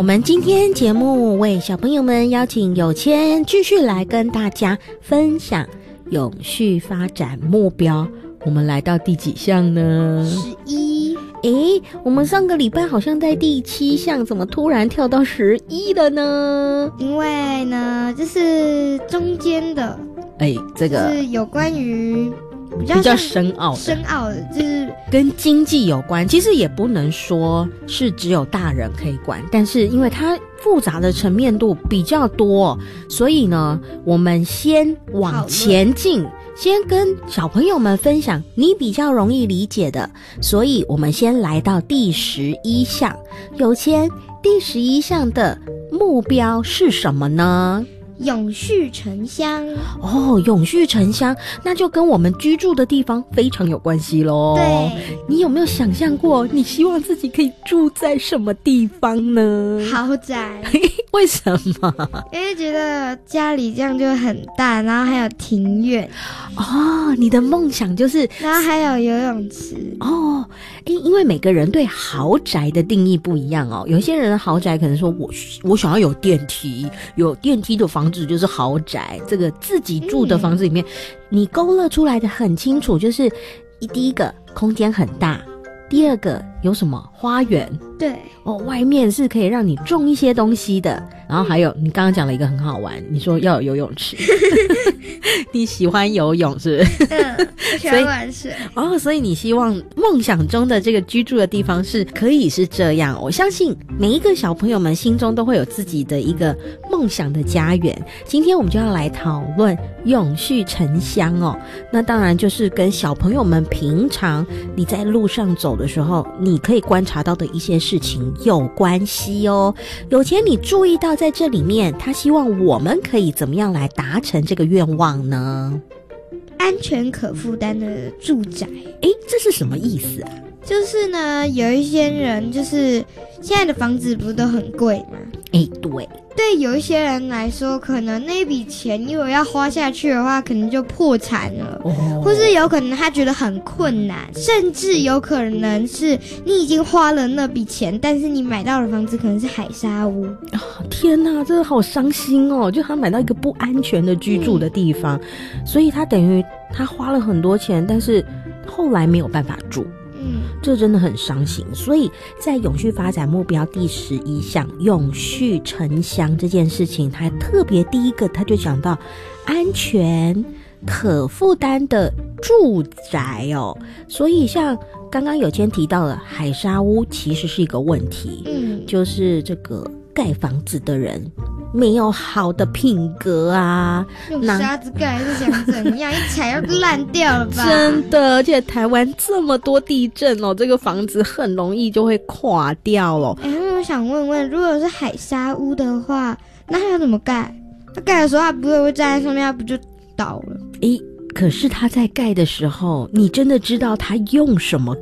我们今天节目为小朋友们邀请有谦继续来跟大家分享永续发展目标。我们来到第几项呢 ？11。 我们上个礼拜好像在第7项，怎么突然跳到11了呢？ 因为呢，这是中间的， 这个是有关于比较深奥的，就是跟经济有关。其实也不能说是只有大人可以管，但是因为它复杂的层面度比较多，所以呢，我们先往前进，先跟小朋友们分享你比较容易理解的。所以我们先来到第11项，有谦，第11项的目标是什么呢？ 永续城乡。 永续城乡，那就跟我们居住的地方非常有关系咯。 对， 你有没有想象过你希望自己可以住在什么地方呢？ 豪宅。 为什么？ 因为觉得家里这样就很大，然后还有庭院。 你的梦想就是， 然后还有游泳池。 因为每个人对豪宅的定义不一样哦。有些人的豪宅可能说我想要有电梯，有电梯的房子就是豪宅。这个自己住的房子里面，你勾勒出来的很清楚，就是第一个空间很大，第二个有什么花园， 对外面是可以让你种一些东西的，然后还有你刚刚讲了一个很好玩，你说要有游泳池。你喜欢游泳是不是？ 我喜欢玩水。 所以你希望梦想中的这个居住的地方是可以是这样。我相信每一个小朋友们心中都会有自己的一个梦想的家园。今天我们就要来讨论永续城乡哦。那当然就是跟小朋友们平常你在路上走的时候，你可以观察到的一些事情有关系哦。有钱你注意到在这里面，他希望我们可以怎么样来达成这个愿望呢？ 安全可负担的住宅。 这是什么意思啊？ 就是呢，有一些人就是现在的房子不是都很贵吗？ 对， 有一些人来说，可能那笔钱如果要花下去的话，可能就破产了，或是有可能他觉得很困难，甚至有可能是你已经花了那笔钱，但是你买到的房子可能是海沙屋。 天哪，这个好伤心哦！就他买到一个不安全的居住的地方，所以他等于他花了很多钱，但是后来没有办法住。这真的很伤心。所以在永续发展目标第11项永续城乡这件事情，它特别第一个他就讲到安全可负担的住宅哦。所以像刚刚有谦提到了海沙屋其实是一个问题，就是这个盖房子的人没有好的品格啊， 用沙子盖是想怎样？一踩要烂掉了吧？ 真的，而且台湾这么多地震哦，这个房子很容易就会垮掉了。 我想问问，如果是海沙屋的话，那他要怎么盖？他盖的时候，他不会站在上面，他不就倒了？ 可是他在盖的时候，你真的知道他用什么